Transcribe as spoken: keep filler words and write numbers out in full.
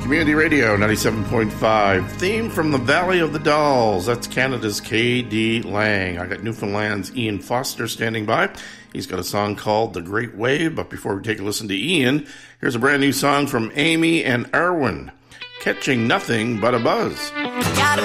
Community Radio ninety-seven point five. Theme from the Valley of the Dolls. That's Canada's K D Lang. I got Newfoundland's Ian Foster standing by. He's got a song called The Great Wave. But before we take a listen to Ian, here's a brand new song from Amy and Arwen. Catching Nothing But a Buzz. Got a